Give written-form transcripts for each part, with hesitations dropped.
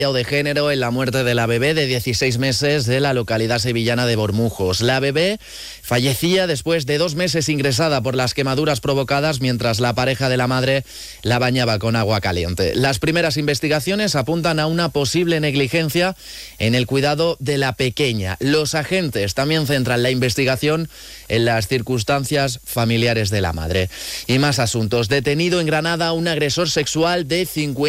de género en la muerte de la bebé de 16 meses de la localidad sevillana de Bormujos. La bebé fallecía después de 2 meses ingresada por las quemaduras provocadas mientras la pareja de la madre la bañaba con agua caliente. Las primeras investigaciones apuntan a una posible negligencia en el cuidado de la pequeña. Los agentes también centran la investigación en las circunstancias familiares de la madre. Y más asuntos. Detenido en Granada un agresor sexual de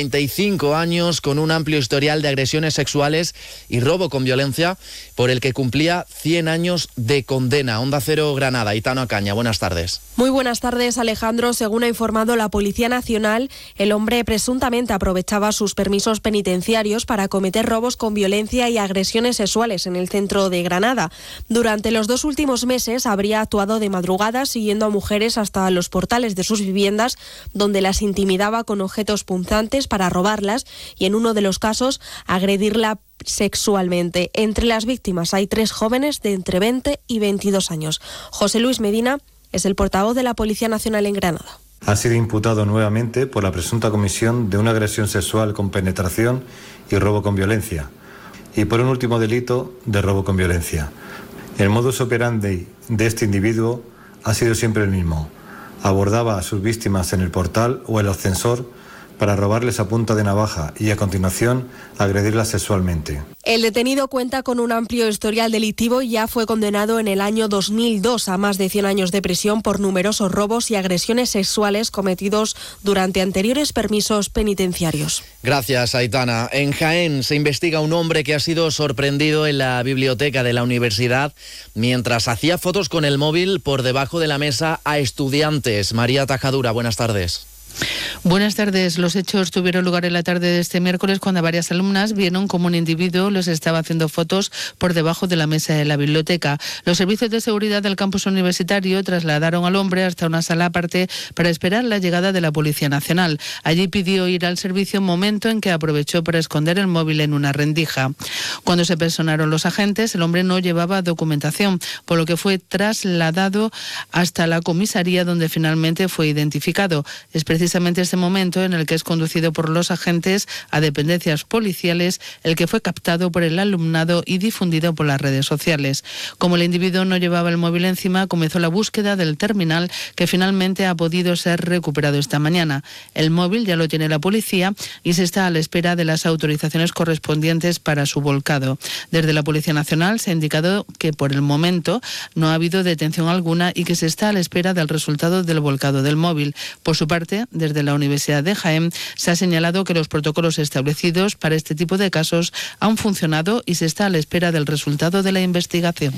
55 años con un amplio historial de agresiones sexuales y robo con violencia por el que cumplía 100 años de condena. Onda Cero Granada, Aitana Ocaña, buenas tardes. Muy buenas tardes, Alejandro. Según ha informado la Policía Nacional, el hombre presuntamente aprovechaba sus permisos penitenciarios para cometer robos con violencia y agresiones sexuales en el centro de Granada. Durante los 2 últimos meses habría actuado de madrugada siguiendo a mujeres hasta los portales de sus viviendas, donde las intimidaba con objetos punzantes para robarlas y en uno de los casos agredirla sexualmente. Entre las víctimas hay 3 jóvenes de entre 20 y 22 años. José Luis Medina es el portavoz de la Policía Nacional en Granada. Ha sido imputado nuevamente por la presunta comisión de una agresión sexual con penetración y robo con violencia, y por un último delito de robo con violencia. El modus operandi de este individuo ha sido siempre el mismo. Abordaba a sus víctimas en el portal o el ascensor para robarles a punta de navaja y a continuación agredirlas sexualmente. El detenido cuenta con un amplio historial delictivo y ya fue condenado en el año 2002 a más de 100 años de prisión por numerosos robos y agresiones sexuales cometidos durante anteriores permisos penitenciarios. Gracias, Aitana. En Jaén se investiga un hombre que ha sido sorprendido en la biblioteca de la universidad mientras hacía fotos con el móvil por debajo de la mesa a estudiantes. María Tajadura, buenas tardes. Buenas tardes. Los hechos tuvieron lugar en la tarde de este miércoles cuando varias alumnas vieron cómo un individuo les estaba haciendo fotos por debajo de la mesa de la biblioteca. Los servicios de seguridad del campus universitario trasladaron al hombre hasta una sala aparte para esperar la llegada de la Policía Nacional. Allí pidió ir al servicio, momento en que aprovechó para esconder el móvil en una rendija. Cuando se personaron los agentes, el hombre no llevaba documentación, por lo que fue trasladado hasta la comisaría donde finalmente fue identificado. Es precisamente este momento en el que es conducido por los agentes a dependencias policiales el que fue captado por el alumnado y difundido por las redes sociales. Como el individuo no llevaba el móvil encima, comenzó la búsqueda del terminal que finalmente ha podido ser recuperado esta mañana. El móvil ya lo tiene la policía y se está a la espera de las autorizaciones correspondientes para su volcado. Desde la Policía Nacional se ha indicado que por el momento no ha habido detención alguna y que se está a la espera del resultado del volcado del móvil. Por su parte, desde la Universidad de Jaén se ha señalado que los protocolos establecidos para este tipo de casos han funcionado y se está a la espera del resultado de la investigación.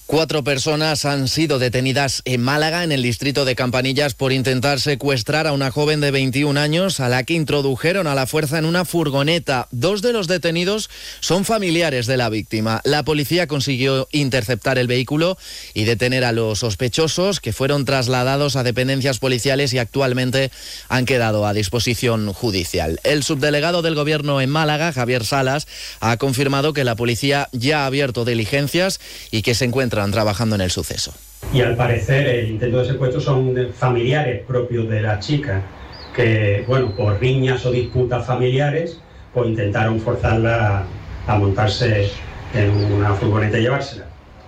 4 personas han sido detenidas en Málaga, en el distrito de Campanillas, por intentar secuestrar a una joven de 21 años a la que introdujeron a la fuerza en una furgoneta. 2 de los detenidos son familiares de la víctima. La policía consiguió interceptar el vehículo y detener a los sospechosos, que fueron trasladados a dependencias policiales y actualmente han quedado a disposición judicial. El subdelegado del Gobierno en Málaga, Javier Salas, ha confirmado que la policía ya ha abierto diligencias y que se encuentran trabajando en el suceso. Y al parecer el intento de secuestro son de familiares propios de la chica que, bueno, por riñas o disputas familiares, pues intentaron forzarla a montarse en una furgoneta y llevársela.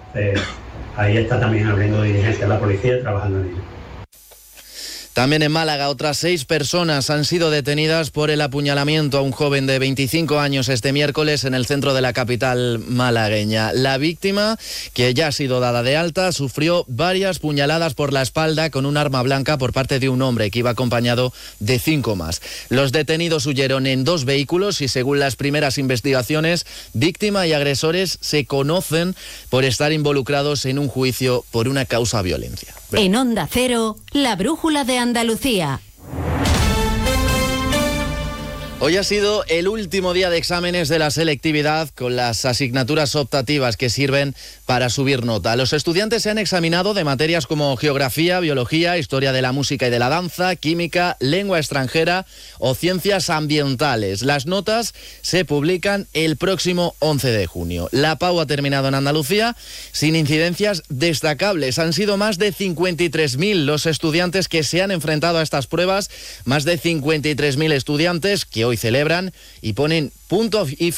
Ahí está también abriendo diligencia la policía trabajando en ello. También en Málaga, otras 6 personas han sido detenidas por el apuñalamiento a un joven de 25 años este miércoles en el centro de la capital malagueña. La víctima, que ya ha sido dada de alta, sufrió varias puñaladas por la espalda con un arma blanca por parte de un hombre que iba acompañado de 5 más. Los detenidos huyeron en 2 vehículos y, según las primeras investigaciones, víctima y agresores se conocen por estar involucrados en un juicio por una causa violencia. En Onda Cero, la brújula de Andalucía. Hoy ha sido el último día de exámenes de la selectividad con las asignaturas optativas que sirven para subir nota. Los estudiantes se han examinado de materias como geografía, biología, historia de la música y de la danza, química, lengua extranjera o ciencias ambientales. Las notas se publican el próximo 11 de junio. La PAU ha terminado en Andalucía sin incidencias destacables. Han sido más de 53.000 los estudiantes que se han enfrentado a estas pruebas, más de 53.000 estudiantes que hoy celebran y ponen punto y